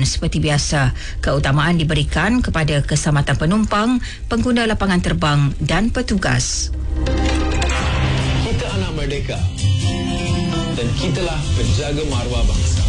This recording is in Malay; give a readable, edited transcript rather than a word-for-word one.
seperti biasa. Keutamaan diberikan kepada keselamatan penumpang, pengguna lapangan terbang dan petugas. Kita anak merdeka dan kitalah penjaga maruah bangsa.